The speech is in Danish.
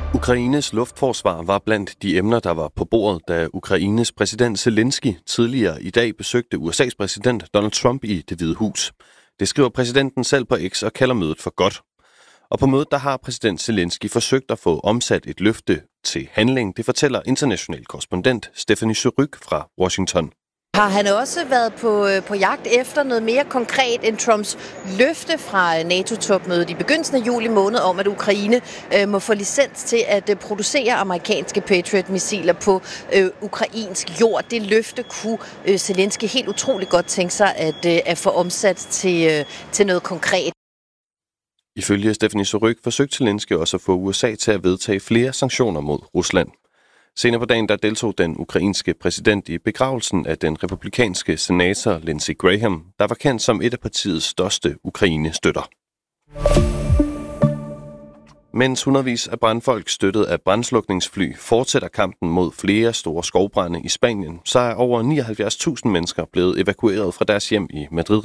Ukraines luftforsvar var blandt de emner, der var på bordet, da Ukraines præsident Zelensky tidligere i dag besøgte USA's præsident Donald Trump i Det Hvide Hus. Det skriver præsidenten selv på X og kalder mødet for godt. Og på mødet der har præsident Zelensky forsøgt at få omsat et løfte til handling. Det fortæller international korrespondent Stephanie Surrugue fra Washington. Har han også været på jagt efter noget mere konkret end Trumps løfte fra NATO-topmødet i begyndelsen af juli måned om, at Ukraine må få licens til at producere amerikanske Patriot-missiler på ukrainsk jord? Det løfte kunne Zelensky helt utroligt godt tænke sig at få omsat til noget konkret. Ifølge Stephanie Surrugue forsøgte Zelensky også at få USA til at vedtage flere sanktioner mod Rusland. Senere på dagen der deltog den ukrainske præsident i begravelsen af den republikanske senator Lindsey Graham, der var kendt som et af partiets største Ukraine-støtter. Mens hundredvis af brandfolk støttet af brandslukningsfly fortsætter kampen mod flere store skovbrande i Spanien, så er over 79.000 mennesker blevet evakueret fra deres hjem i Madrid.